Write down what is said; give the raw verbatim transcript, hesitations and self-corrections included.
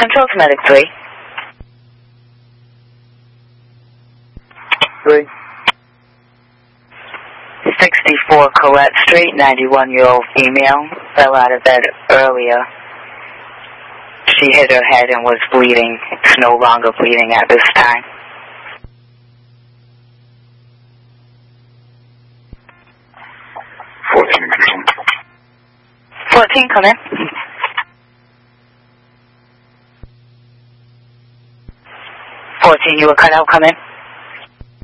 Control to Medic three. Three. sixty-four Colette Street, ninety-one-year-old female, fell out of bed earlier. She hit her head and was bleeding. It's no longer bleeding at this time. fourteen, come in. fourteen, come in. fourteen, you were cut out, come in.